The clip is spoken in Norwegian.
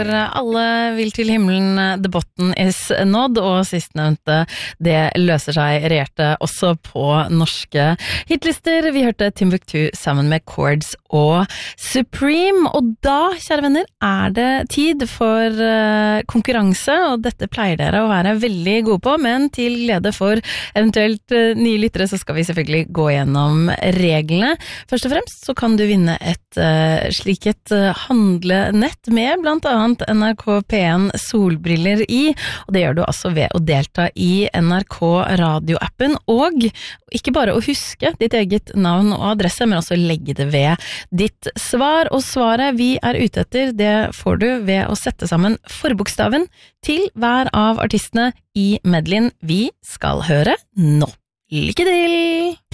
Alle vil til himmelen, the bottom is nådd, og sistnevnte, det løser seg regjerte også på norske hitlister. Vi hørte Timbuktu sammen med Chords og Supreme, og da, kjære venner, det tid for konkurranse, og dette pleier dere å være veldig gode på, men til glede for eventuelt nye lyttere, så skal vi selvfølgelig gå gjennom reglene. Først og fremst så kan du vinne et sliket handlenett med blant annet NRK P1 solbriller i, og det gjør du altså ved å delta i NRK radioappen, og ikke bare å huske ditt eget navn og adresse, men også legge det ved ditt svar, og svaret vi ute etter, det får du ved å sette sammen forbokstaven til hver av artistene i medleyen vi skal høre nå. Lykke til!